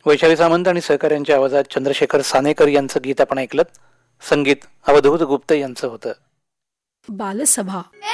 वैशाली सामंत आणि सहकाऱ्यांच्या आवाजात चंद्रशेखर सानेकर यांचं गीत आपण ऐकलं. संगीत अवधूत गुप्त यांचं होतं. बालसभा